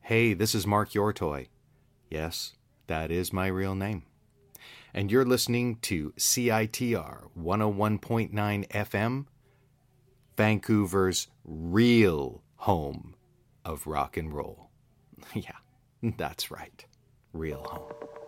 Hey, this is Mark Yortoy. Yes, that is my real name. And you're listening to CITR 101.9 FM, Vancouver's real home of rock and roll. Yeah, that's right. Real home.